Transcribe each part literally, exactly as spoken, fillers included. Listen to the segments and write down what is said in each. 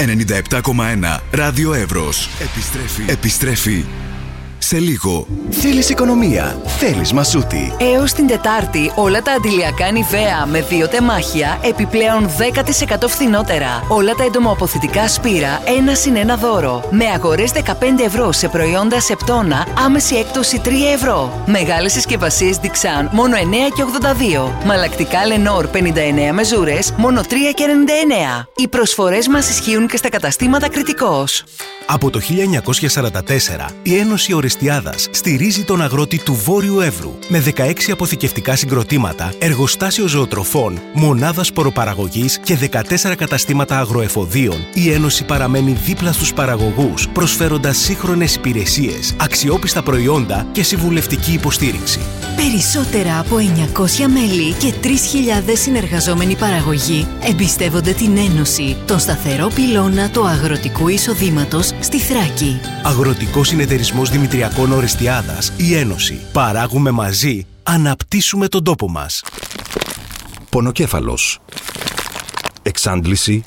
ενενήντα επτά κόμμα ένα Ράδιο Εύρος. Επιστρέφει. Επιστρέφει σε λίγο. Θέλεις οικονομία, θέλεις Μασούτη. Έως την Τετάρτη όλα τα αντιλιακά Νιβέα με δύο τεμάχια επιπλέον δέκα τοις εκατό φθηνότερα. Όλα τα εντομοαποθητικά Σπύρα ένα συν ένα δώρο. Με αγορές δεκαπέντε ευρώ σε προϊόντα Σεπτόνα άμεση έκπτωση τρία ευρώ. Μεγάλες συσκευασίες Dixan μόνο εννέα και ογδόντα δύο. Μαλακτικά Lenor πενήντα εννέα μεζούρες μόνο τρία και ενενήντα εννέα. Οι προσφορές μας ισχύουν και στα καταστήματα Κρητικός. Από το χίλια εννιακόσια σαράντα τέσσερα, η Ένωση Ορεστιάδας στηρίζει τον αγρότη του Βόρειου Εύρου με δεκαέξι αποθηκευτικά συγκροτήματα, εργοστάσιο ζωοτροφών, μονάδα σποροπαραγωγής και δεκατέσσερα καταστήματα αγροεφοδίων. Η Ένωση παραμένει δίπλα στους παραγωγούς, προσφέροντας σύγχρονες υπηρεσίες, αξιόπιστα προϊόντα και συμβουλευτική υποστήριξη. Περισσότερα από εννιακόσια μέλη και τρεις χιλιάδες συνεργαζόμενοι παραγωγοί εμπιστεύονται την Ένωση, τον σταθερό πυλώνα του αγροτικού εισοδήματος στη Θράκη. Αγροτικός Συνεταιρισμός Δημητριακών Ορεστιάδας, η Ένωση. Παράγουμε μαζί, αναπτύσσουμε τον τόπο μας. Πονοκέφαλος. Εξάντληση.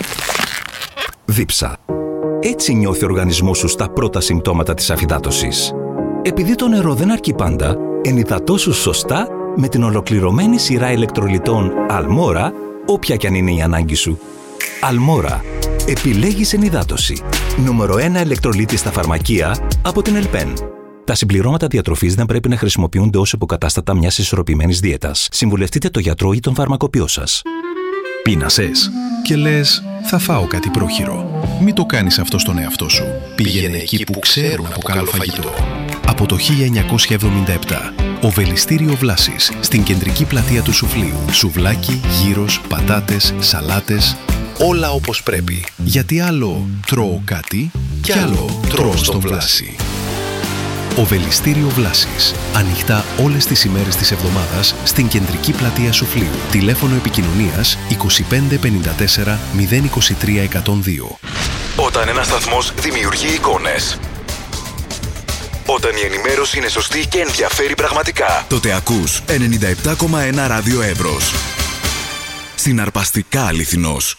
Δίψα. Έτσι νιώθει ο οργανισμός σου στα πρώτα συμπτώματα της αφυδάτωσης. Επειδή το νερό δεν αρκεί πάντα, ενυδατώσου σωστά με την ολοκληρωμένη σειρά ηλεκτρολιτών Αλμόρα, όποια κι αν είναι η ανάγκη σου. Αλμόρα. Επιλέγεις ενυδάτωση. Νούμερο ένα ηλεκτρολίτη στα φαρμακεία από την Ελπέν. Τα συμπληρώματα διατροφής δεν πρέπει να χρησιμοποιούνται ως υποκατάστατα μιας ισορροπημένης δίαιτας. Συμβουλευτείτε το γιατρό ή τον φαρμακοποιό σας. Πείνασες και λες θα φάω κάτι πρόχειρο. Μην το κάνεις αυτό στον εαυτό σου. Πήγαινε εκεί που ξέρουν από καλό φαγητό. Από το χίλια εννιακόσια εβδομήντα επτά. Οβελιστήριο Βλάσης, στην κεντρική πλατεία του Σουφλίου. Σουβλάκι, γύρος, πατάτες, σαλάτες. Όλα όπως πρέπει. Γιατί άλλο τρώω κάτι κι άλλο τρώω στο Βλάση. Οβελιστήριο Βλάσης. Ανοιχτά όλες τις ημέρες της εβδομάδας στην κεντρική πλατεία Σουφλίου. Τηλέφωνο επικοινωνίας είκοσι πέντε πενήντα τέσσερα μηδέν είκοσι τρία εκατόν δύο. Όταν ένας σταθμός δημιουργεί εικόνες, όταν η ενημέρωση είναι σωστή και ενδιαφέρει πραγματικά, τότε ακούς ενενήντα επτά κόμμα ένα Ράδιο Εύρος. Συναρπαστικά αληθινός.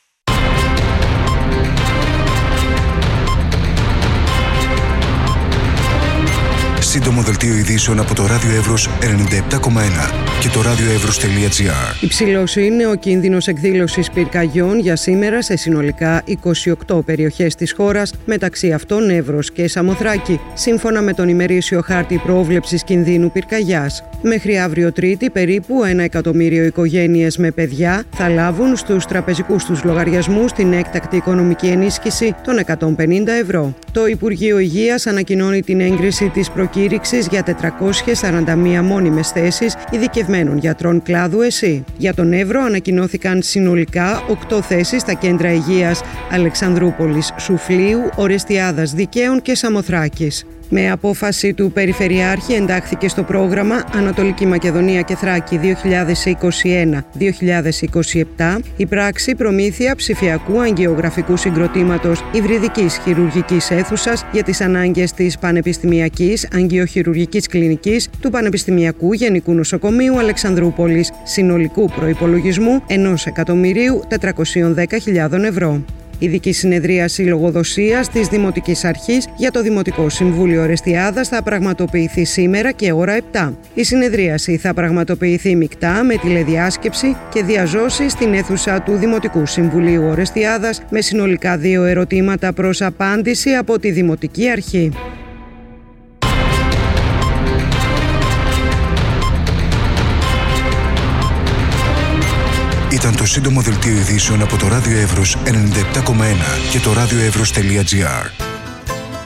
Σύντομο δελτίο ειδήσεων από το Ράδιο Εύρος ενενήντα επτά κόμμα ένα και το radioevros.gr. Υψηλός είναι ο κίνδυνος εκδήλωσης πυρκαγιών για σήμερα σε συνολικά είκοσι οκτώ περιοχές της χώρας, μεταξύ αυτών Εύρος και Σαμοθράκη, σύμφωνα με τον ημερήσιο χάρτη πρόβλεψης κινδύνου πυρκαγιάς. Μέχρι αύριο Τρίτη, περίπου ένα εκατομμύριο οικογένειες με παιδιά θα λάβουν στους τραπεζικούς τους λογαριασμούς την έκτακτη οικονομική ενίσχυση των εκατόν πενήντα ευρώ. Το Υπουργείο Υγείας ανακοινώνει την έγκριση της προκήρυξης για τετρακόσιες σαράντα μία μόνιμες θέσεις ειδικευμένων γιατρών κλάδου ΕΣΥ. Για τον Εύρο ανακοινώθηκαν συνολικά οκτώ θέσεις στα κέντρα υγείας Αλεξανδρούπολης, Σουφλίου, Ορεστιάδας, Δικαίων και Σαμοθράκης. Με απόφαση του Περιφερειάρχη εντάχθηκε στο πρόγραμμα Ανατολική Μακεδονία και Θράκη δύο χιλιάδες είκοσι ένα δύο χιλιάδες είκοσι επτά η πράξη προμήθεια ψηφιακού αγγειογραφικού συγκροτήματος υβριδικής χειρουργικής αίθουσας για τις ανάγκες της Πανεπιστημιακής Αγγειοχειρουργικής Κλινικής του Πανεπιστημιακού Γενικού Νοσοκομείου Αλεξανδρούπολης συνολικού προϋπολογισμού ενός εκατομμυρίου τετρακόσιες δέκα χιλιάδες ευρώ. Ειδική συνεδρίαση λογοδοσίας της Δημοτικής Αρχής για το Δημοτικό Συμβούλιο Ορεστιάδας θα πραγματοποιηθεί σήμερα και ώρα επτά. Η συνεδρίαση θα πραγματοποιηθεί μεικτά με τηλεδιάσκεψη και διαζώσει στην αίθουσα του Δημοτικού Συμβουλίου Ορεστιάδας με συνολικά δύο ερωτήματα προς απάντηση από τη Δημοτική Αρχή. Ήταν το σύντομο δελτίο ειδήσεων από το Ράδιο Εύρος ενενήντα επτά κόμμα ένα και το radioevros.gr.